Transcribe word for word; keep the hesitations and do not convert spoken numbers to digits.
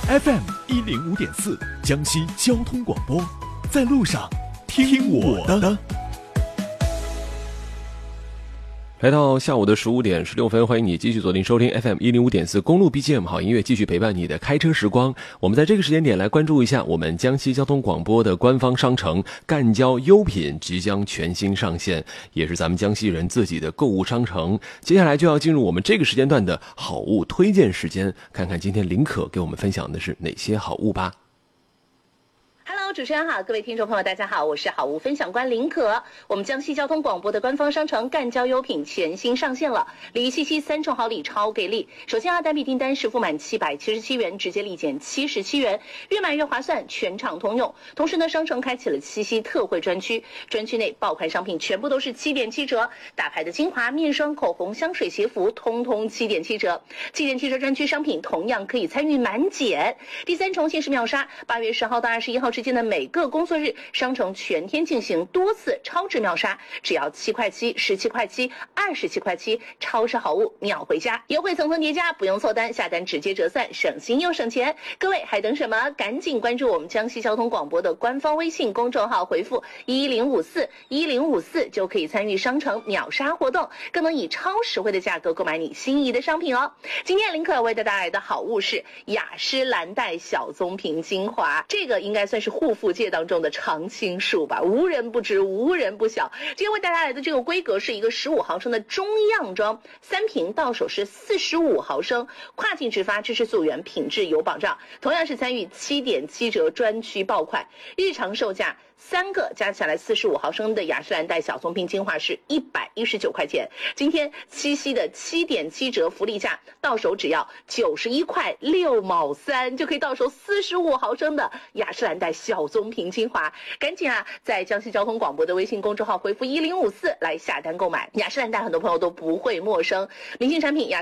F M 一零五点四，江西交通广播，在路上听我的。 来到下午的十五点十六分，欢迎你继续锁定收听 F M 一零五点四公路 B G M 好音乐，继续陪伴你的开车时光。我们在这个时间点来关注一下我们江西交通广播的官方商城赣交优品即将全新上线，也是咱们江西人自己的购物商城。接下来就要进入我们这个时间段的好物推荐时间，看看今天林可给我们分享的是哪些好物吧。 Hello， 主持人好，各位听众朋友大家好，我是好物分享官林可。我们江西交通广播的官方商城赣交优品全新上线了，礼七夕三重好礼超给力。首先啊，单笔订单是付满七百七十七元，直接立减七十七元，越买越划算，全场通用。同时呢，商城开启了七夕特惠专区，专区内爆款商品全部都是七点七折，大牌的精华、面霜、口红、香水、鞋服，通通七点七折。七点七折专区商品同样可以参与满减。第三重限时秒杀，八月十号到二十一号之间的每个工作日，商城全天进行多次超值秒杀，只要七块七、十七块七、二十七块七，超市好物秒回家，优惠层层叠加，不用凑单，下单直接折算，省心又省钱。各位还等什么？赶紧关注我们江西交通广播的官方微信公众号，回复一零五四一零五四就可以参与商城秒杀活动，更能以超实惠的价格购买你心仪的商品哦。今天林可为大家带来的好物是雅诗兰黛小棕瓶精华，这个应该算是护肤界当中的常青树吧，无人不知，无人不晓。今天为大家来的这个规格是一个十五毫升的中样装，三瓶到手是四十五毫升，跨境直发，支持溯源，品质有保障。同样是参与七点七折专区爆款，日常售价三个加起来四十五毫升的雅诗兰黛小棕瓶精华是一百一十九块钱。今天七夕的七点七折福利价，到手只要九十一块六毛三，就可以到手四十五毫升的雅诗兰黛小棕瓶精华。赶紧啊，在江西交通广播的微信公众号回复一零五四来下单购买。雅诗兰黛很多朋友都不会陌生，明星产品雅